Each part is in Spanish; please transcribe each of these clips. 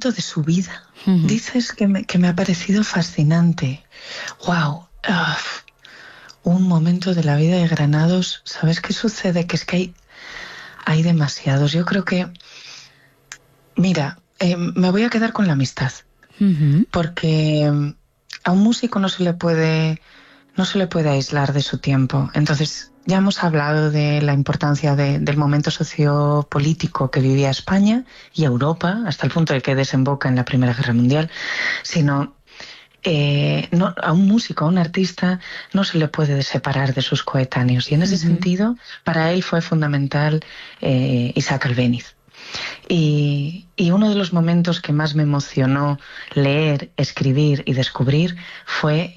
momento de su vida, dices que me ha parecido fascinante. ¡Wow! Un momento de la vida de Granados. ¿Sabes qué sucede? Que es que hay demasiados. Yo creo que... Mira, me voy a quedar con la amistad. Porque a un músico no se le puede aislar de su tiempo. Entonces, ya hemos hablado de la importancia del momento sociopolítico que vivía España y Europa, hasta el punto de que desemboca en la Primera Guerra Mundial, sino a un músico, a un artista, no se le puede separar de sus coetáneos. Y en ese sentido, para él fue fundamental Isaac Albéniz. Y uno de los momentos que más me emocionó leer, escribir y descubrir fue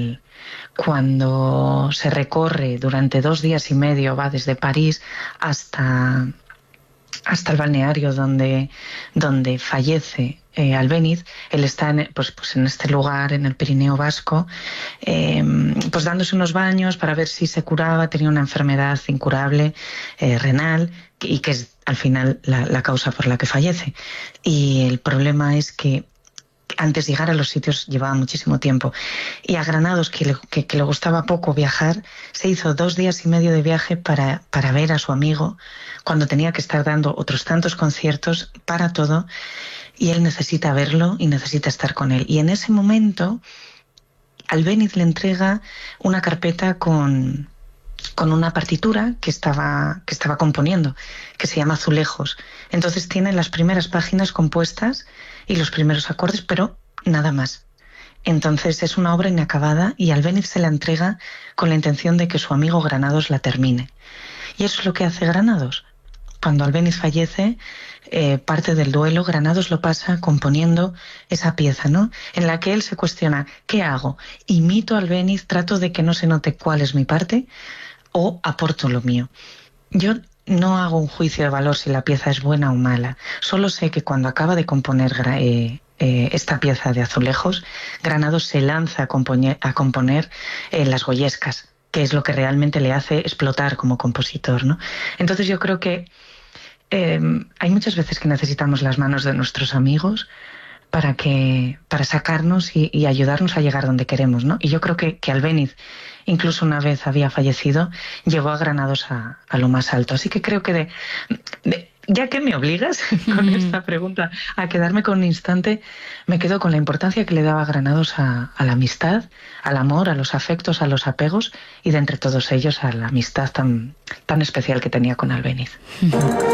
cuando se recorre durante 2 días y medio, va desde París hasta el balneario donde fallece Albéniz. Él está en este lugar, en el Pirineo Vasco, pues dándose unos baños para ver si se curaba. Tenía una enfermedad incurable, renal, y que es al final la causa por la que fallece. Y el problema es que antes de llegar a los sitios llevaba muchísimo tiempo. Y a Granados, que le gustaba poco viajar, se hizo 2 días y medio de viaje para ver a su amigo, cuando tenía que estar dando otros tantos conciertos, para todo, y él necesita verlo y necesita estar con él. Y en ese momento, Albéniz le entrega una carpeta con una partitura que estaba componiendo, que se llama Azulejos. Entonces tiene las primeras páginas compuestas y los primeros acordes, pero nada más. Entonces es una obra inacabada y Albéniz se la entrega con la intención de que su amigo Granados la termine. Y eso es lo que hace Granados. Cuando Albéniz fallece, parte del duelo, Granados lo pasa componiendo esa pieza, ¿no? En la que él se cuestiona: ¿qué hago? ¿Imito a Albéniz, trato de que no se note cuál es mi parte, o aporto lo mío? Yo no hago un juicio de valor si la pieza es buena o mala. Solo sé que cuando acaba de componer esta pieza de Azulejos, Granados se lanza a componer Las Goyescas, que es lo que realmente le hace explotar como compositor, ¿no? Entonces yo creo que hay muchas veces que necesitamos las manos de nuestros amigos para sacarnos y ayudarnos a llegar donde queremos, ¿no? Y yo creo que Albéniz, incluso una vez había fallecido, llevó a Granados a lo más alto. Así que creo que ya que me obligas con esta pregunta a quedarme con un instante, me quedo con la importancia que le daba Granados a la amistad, al amor, a los afectos, a los apegos, y de entre todos ellos a la amistad tan especial que tenía con Albéniz.